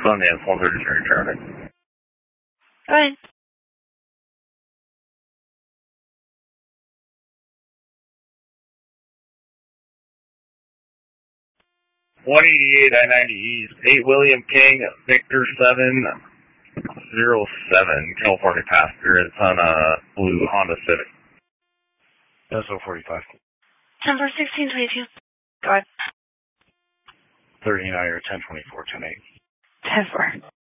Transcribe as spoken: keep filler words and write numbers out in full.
Sundance, one thirty-three traffic. Go ahead. one eighty-eight I ninety East, eight William King, Victor seven zero seven, California passenger. It's on a blue Honda Civic. S O forty-five. Number sixteen twenty-two. Go ahead. thirty-nine or ten twenty-four, ten eight. ten four.